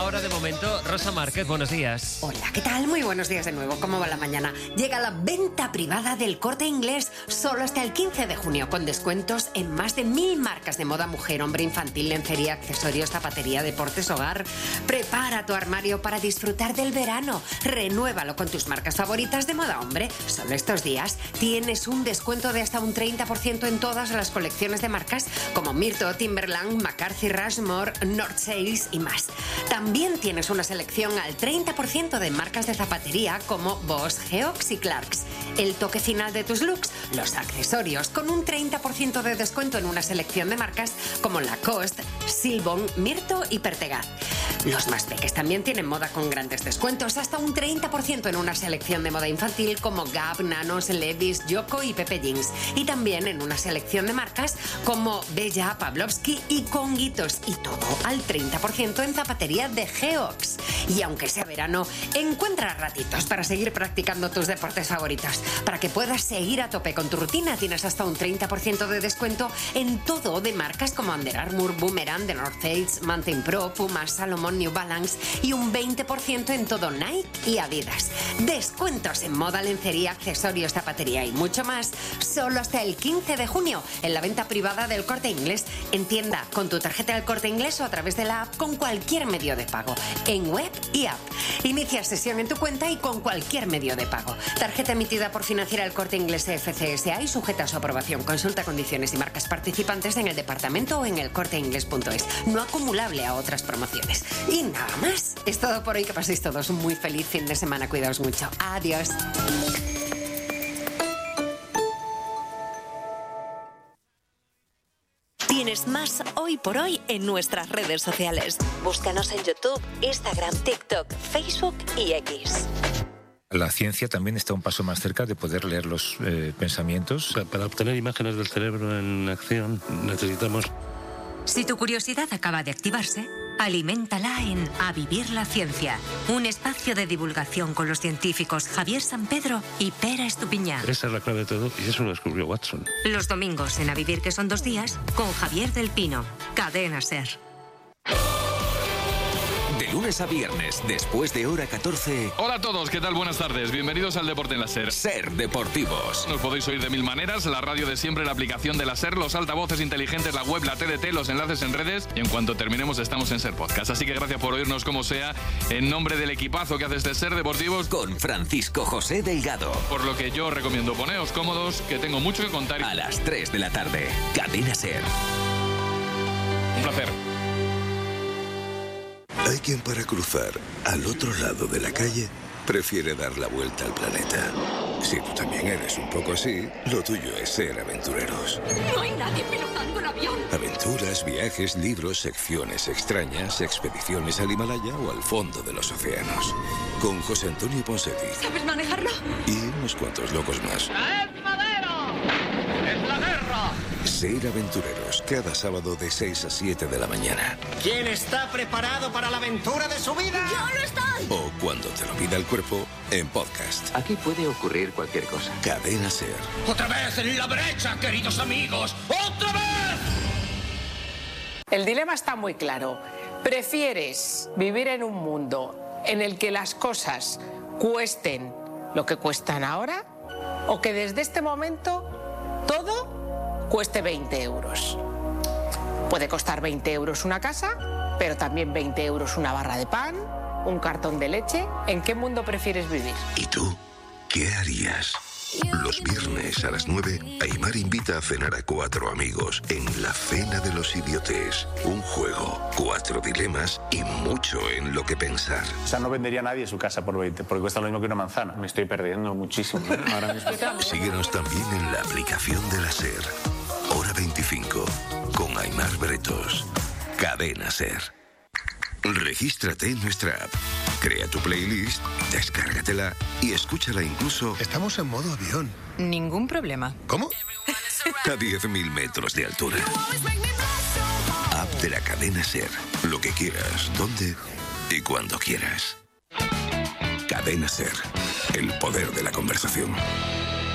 hora de momento. Rosa Márquez, buenos días. Hola, ¿qué tal? Muy buenos días de nuevo. ¿Cómo va la mañana? Llega la venta privada del Corte Inglés solo hasta el 15 de junio, con descuentos en más de 1000 marcas de moda mujer, hombre, infantil, lencería, accesorios, zapatería, deportes, hogar. Prepara tu armario para disfrutar del verano. Renuévalo con tus marcas favoritas de moda, hombre. Solo estos días tienes un descuento de hasta un 30% en todas las colecciones de marcas como Myrto, Timberland, McCarthy, Rushmore, North Sails y más. También tienes una selección al 30% de marcas de zapatería como Boss, Geox y Clarks. El toque final de tus looks, los accesorios, con un 30% de descuento en una selección de marcas como Lacoste, Silbon, Myrto y Pertegaz. Los más peques también tienen moda con grandes descuentos, hasta un 30% en una selección de moda infantil como Gap, Nanos, Levi's, Yoko y Pepe Jeans. Y también en una selección de marcas como Bella, Pavlovsky y Conguitos. Y todo al 30% en zapatería de Geox. Y aunque sea verano, encuentra ratitos para seguir practicando tus deportes favoritos. Para que puedas seguir a tope con tu rutina, tienes hasta un 30% de descuento en todo de marcas como Under Armour, Boomerang, The North Face, Mountain Pro, Puma, Salomon, New Balance y un 20% en todo Nike y Adidas. Descuentos en moda, lencería, accesorios, zapatería y mucho más, solo hasta el 15 de junio en la venta privada del Corte Inglés, en tienda, con tu tarjeta del Corte Inglés o a través de la app con cualquier medio de pago, en web y app. Inicia sesión en tu cuenta y con cualquier medio de pago. Tarjeta emitida por Financiera El Corte Inglés FCSA y sujeta a su aprobación. Consulta condiciones y marcas participantes en el departamento o en elcorteinglés.es. No acumulable a otras promociones. Y nada más. Es todo por hoy. Que paséis todos un muy feliz fin de semana. Cuidaos mucho. Adiós. Tienes más Hoy por Hoy en nuestras redes sociales. Búscanos en YouTube, Instagram, TikTok, Facebook y X. La ciencia también está un paso más cerca de poder leer los pensamientos. Para obtener imágenes del cerebro en acción necesitamos... Si tu curiosidad acaba de activarse, aliméntala en A Vivir la Ciencia, un espacio de divulgación con los científicos Javier San Pedro y Pera Estupiñán. Esa es la clave de todo y eso lo descubrió Watson. Los domingos en A Vivir, que son 2 días, con Javier del Pino, Cadena SER. De lunes a viernes, después de hora 14. Hola a todos, ¿qué tal? Buenas tardes. Bienvenidos al Deporte en la SER. SER Deportivos. Nos podéis oír de 1000 maneras, la radio de siempre, la aplicación de la SER, los altavoces inteligentes, la web, la TDT, los enlaces en redes y en cuanto terminemos estamos en SER Podcast. Así que gracias por oírnos como sea, en nombre del equipazo que hace este SER Deportivos. Con Francisco José Delgado. Por lo que yo recomiendo poneos cómodos, que tengo mucho que contar. A las 3 de la tarde, Cadena SER. Un placer. Hay quien para cruzar al otro lado de la calle prefiere dar la vuelta al planeta. Si tú también eres un poco así, lo tuyo es ser aventureros. No hay nadie pilotando el avión. Aventuras, viajes, libros, secciones extrañas, expediciones al Himalaya o al fondo de los océanos. Con José Antonio Ponseti. ¿Sabes manejarlo? Y unos cuantos locos más. ¡Es madero! ¡Es la guerra! Ser aventureros, cada sábado de 6 a 7 de la mañana. ¿Quién está preparado para la aventura de su vida? ¡Yo no estoy! O cuando te lo pida el cuerpo, en podcast. Aquí puede ocurrir cualquier cosa. Cadena SER. ¡Otra vez en la brecha, queridos amigos! ¡Otra vez! El dilema está muy claro. ¿Prefieres vivir en un mundo en el que las cosas cuesten lo que cuestan ahora? ¿O que desde este momento todo cueste 20 euros? Puede costar 20 euros una casa, pero también 20 euros una barra de pan, un cartón de leche. ¿En qué mundo prefieres vivir? ¿Y tú qué harías? Los viernes a las 9, Aimar invita a cenar a 4 amigos en La Cena de los Idiotes. Un juego, 4 dilemas y mucho en lo que pensar. O sea, no vendería nadie su casa por 20, porque cuesta lo mismo que una manzana. Me estoy perdiendo muchísimo ahora mismo. Síguenos también en la aplicación de la SER. Hora 25, con Aimar Bretos. Cadena SER. Regístrate en nuestra app. Crea tu playlist, descárgatela y escúchala incluso... Estamos en modo avión. Ningún problema. ¿Cómo? A 10.000 metros de altura. App de la cadena SER. Lo que quieras, donde y cuando quieras. Cadena SER. El poder de la conversación.